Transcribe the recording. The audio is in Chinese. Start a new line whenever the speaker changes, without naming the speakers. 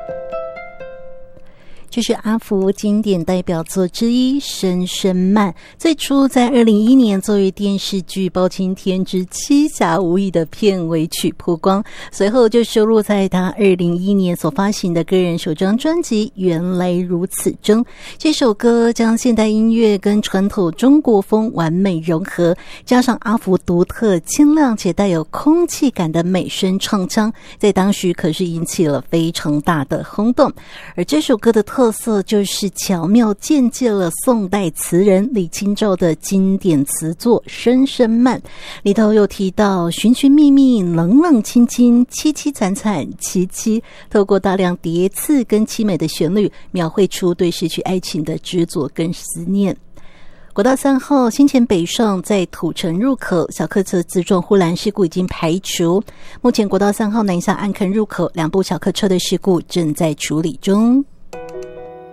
这是阿福经典代表作之一《声声慢》，最初在2011年作为电视剧《包青天之七侠五义》的片尾曲曝光，随后就收录在他2011年所发行的个人首张专辑《原来如此》中。这首歌将现代音乐跟传统中国风完美融合，加上阿福独特清亮且带有空气感的美声唱腔，在当时可是引起了非常大的轰动。而这首歌的特色就是巧妙借鉴了宋代词人李清照的经典词作《声声慢》，里头有提到寻寻觅觅、冷冷清清、凄凄惨惨、戚戚，透过大量叠次跟凄美的旋律，描绘出对失去爱情的执着跟思念。国道3号新前北上在土城入口小客车自撞护栏事故已经排除，目前国道3号南下安坑入口2部小客车的事故正在处理中。